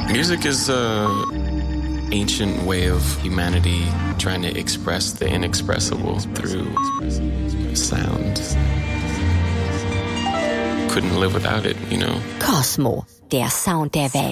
Music is an ancient way of humanity trying to express the inexpressible through sound. Couldn't live without it, you know. Cosmo, der Sound der Welt.